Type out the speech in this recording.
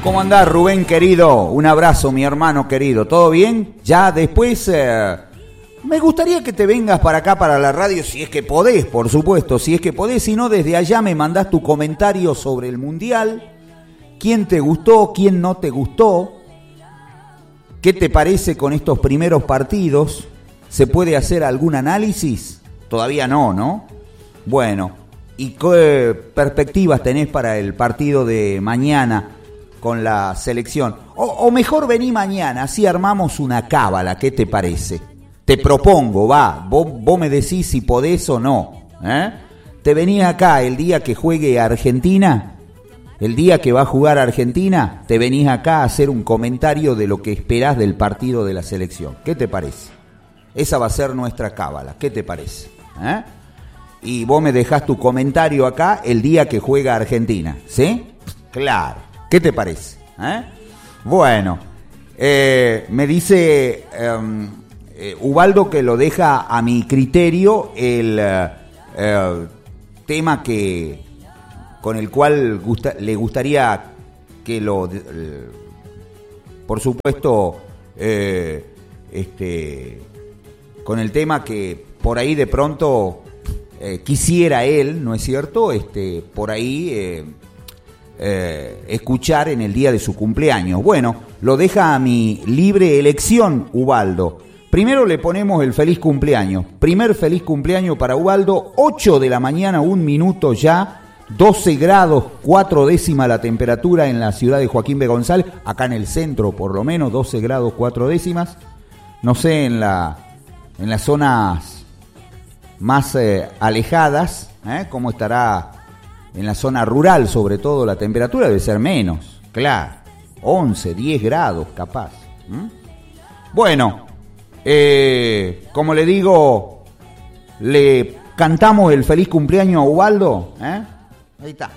¿Cómo andás, Rubén querido? Un abrazo, mi hermano querido. ¿Todo bien? Ya después me gustaría que te vengas para acá, para la radio, si es que podés, por supuesto, si es que podés. Si no, desde allá me mandás tu comentario sobre el Mundial. ¿Quién te gustó? ¿Quién no te gustó? ¿Qué te parece con estos primeros partidos? ¿Se puede hacer algún análisis? Todavía no, ¿no? Bueno, ¿y qué perspectivas tenés para el partido de mañana con la selección? O mejor vení mañana, así armamos una cábala, ¿qué te parece? Te propongo, vos me decís si podés o no, ¿eh? Te venís acá el día que juegue Argentina, el día que va a jugar Argentina, te venís acá a hacer un comentario de lo que esperás del partido de la selección. ¿Qué te parece? Esa va a ser nuestra cábala, ¿qué te parece? ¿Eh? Y vos me dejás tu comentario acá el día que juega Argentina, ¿sí? Claro. ¿Qué te parece? Bueno, me dice Ubaldo que lo deja a mi criterio el tema con el cual le gustaría que lo, por supuesto, con el tema que por ahí de pronto quisiera él, ¿no es cierto? Por ahí escuchar en el día de su cumpleaños. Bueno, lo deja a mi libre elección, Ubaldo. Primero le ponemos el feliz cumpleaños. Primer feliz cumpleaños para Ubaldo. 8 de la mañana, 1 minuto ya. 12 grados, 4 décimas la temperatura en la ciudad de Joaquín B. González. Acá en el centro, por lo menos, 12 grados, 4 décimas. No sé, en las zonas más alejadas, cómo estará en la zona rural, sobre todo, la temperatura debe ser menos, claro, 11, 10 grados capaz. Bueno, como le digo, le cantamos el feliz cumpleaños a Ubaldo, ahí está.